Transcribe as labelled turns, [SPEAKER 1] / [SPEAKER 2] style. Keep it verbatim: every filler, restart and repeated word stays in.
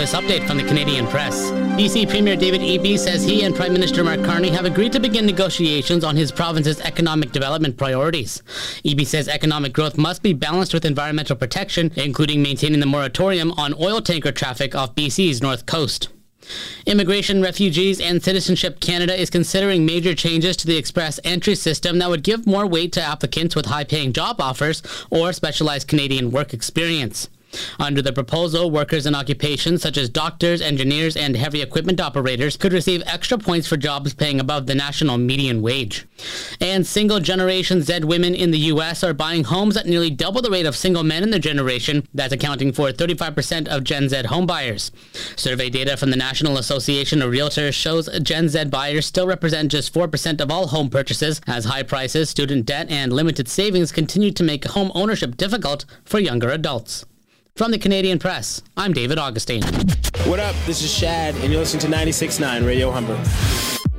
[SPEAKER 1] this update from the Canadian Press. B C Premier David Eby says he and Prime Minister Mark Carney have agreed to begin negotiations on his province's economic development priorities. Eby says economic growth must be balanced with environmental protection, including maintaining the moratorium on oil tanker traffic off B C's north coast. Immigration, Refugees and Citizenship Canada is considering major changes to the express entry system that would give more weight to applicants with high-paying job offers or specialized Canadian work experience. Under the proposal, workers in occupations such as doctors, engineers, and heavy equipment operators could receive extra points for jobs paying above the national median wage. And single-generation Z women in the U S are buying homes at nearly double the rate of single men in their generation. That's accounting for thirty-five percent of Gen Z homebuyers. Survey data from the National Association of Realtors shows Gen Z buyers still represent just four percent of all home purchases, as high prices, student debt, and limited savings continue to make home ownership difficult for younger adults. From the Canadian Press, I'm David Augustine.
[SPEAKER 2] What up? This is Shad, and you're listening to ninety-six point nine Radio Humber.